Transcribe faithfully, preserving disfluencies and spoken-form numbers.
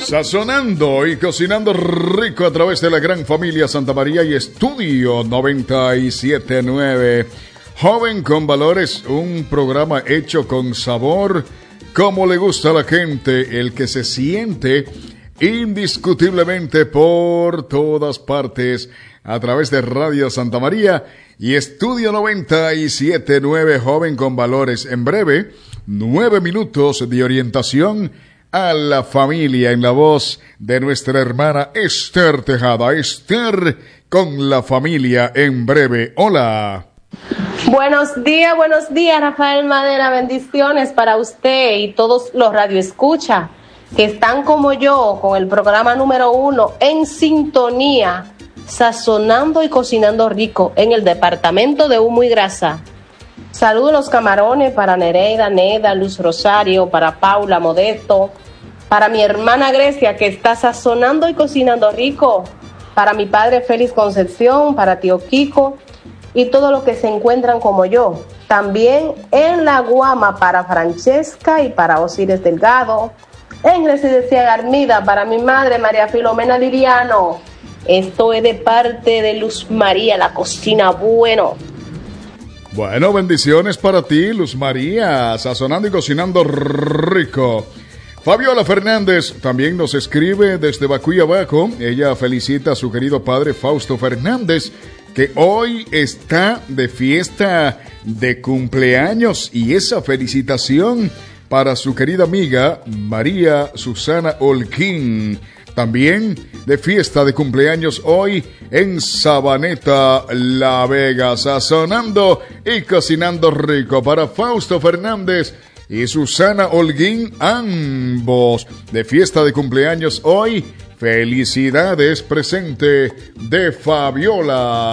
Sazonando y cocinando rico a través de la gran familia Santa María y Estudio noventa y siete punto nueve. Joven con Valores, un programa hecho con sabor, como le gusta a la gente, el que se siente indiscutiblemente por todas partes a través de Radio Santa María y Estudio noventa y siete punto nueve. Joven con Valores. En breve, nueve minutos de orientación a la familia en la voz de nuestra hermana Esther Tejada. Esther con la familia en breve. Hola. Buenos días, buenos días, Rafael Madera. Bendiciones para usted y todos los radioescuchas que están como yo con el programa número uno en sintonía, sazonando y cocinando rico en el departamento de Humo y Grasa. Saludos los camarones para Nereida, Neda, Luz Rosario, para Paula, Modesto, para mi hermana Grecia que está sazonando y cocinando rico, para mi padre Félix Concepción, para tío Kiko y todos los que se encuentran como yo. También en La Guama para Francesca y para Osiris Delgado. En Residencia Armida para mi madre María Filomena Liriano. Esto es de parte de Luz María, la cocina bueno. Bueno, bendiciones para ti, Luz María, sazonando y cocinando rico. Fabiola Fernández también nos escribe desde Bacuy abajo. Ella felicita a su querido padre Fausto Fernández, que hoy está de fiesta de cumpleaños, y esa felicitación para su querida amiga María Susana Holguín, también de fiesta de cumpleaños hoy en Sabaneta, La Vega, sazonando y cocinando rico para Fausto Fernández y Susana Holguín, ambos de fiesta de cumpleaños hoy. Felicidades, presente de Fabiola.